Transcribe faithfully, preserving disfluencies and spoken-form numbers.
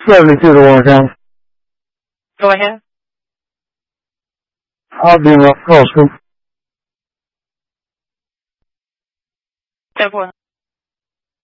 seventy-two to Warren County. Go ahead. I'll be in Rock Cross School. ten four.